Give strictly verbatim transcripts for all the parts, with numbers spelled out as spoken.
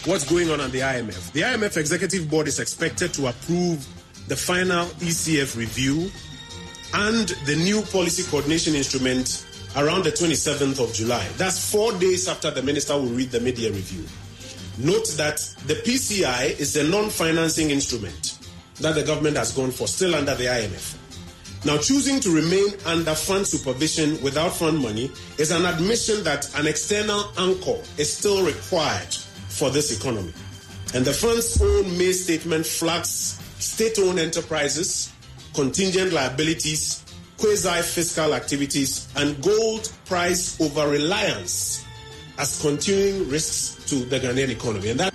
what's going on at the I M F. The I M F Executive Board is expected to approve the final E C F review and the new policy coordination instrument around the twenty-seventh of July. That's four days after the minister will read the mid-year review. Note that the P C I is a non-financing instrument that the government has gone for, still under the I M F. Now, choosing to remain under fund supervision without fund money is an admission that an external anchor is still required for this economy. And the fund's own May statement flags state-owned enterprises, contingent liabilities, quasi-fiscal activities, and gold price over-reliance as continuing risks to the Ghanaian economy. And that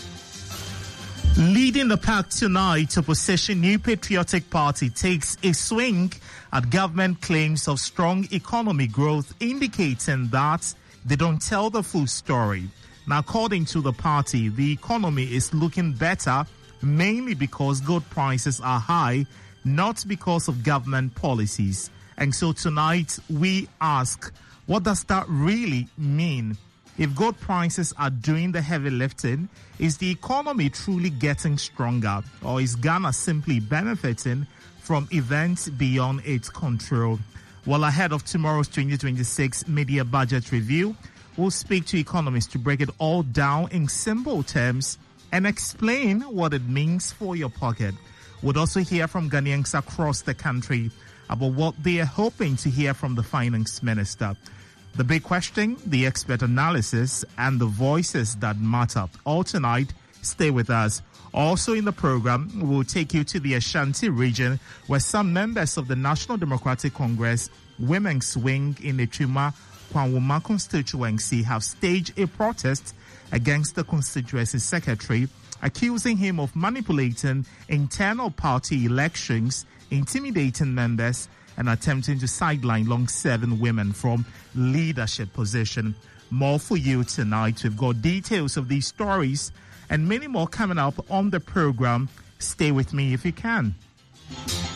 Leading the pack tonight, opposition New Patriotic Party takes a swing at government claims of strong economic growth, indicating that they don't tell the full story. Now, according to the party, the economy is looking better, mainly because gold prices are high, not because of government policies. And so tonight, we ask, what does that really mean? If gold prices are doing the heavy lifting, is the economy truly getting stronger, or is Ghana simply benefiting from events beyond its control? Well, ahead of tomorrow's twenty twenty-six media budget review, we'll speak to economists to break it all down in simple terms and explain what it means for your pocket. We'll also hear from Ghanaians across the country about what they are hoping to hear from the finance minister. The big question, the expert analysis, and the voices that matter. All tonight, stay with us. Also in the program, we'll take you to the Ashanti region, where some members of the National Democratic Congress Women's Wing in the Chuma Kwanwuma constituency have staged a protest against the constituency secretary, accusing him of manipulating internal party elections, intimidating members, and attempting to sideline long-serving women from leadership position. More for you tonight. We've got details of these stories and many more coming up on the program. Stay with me if you can.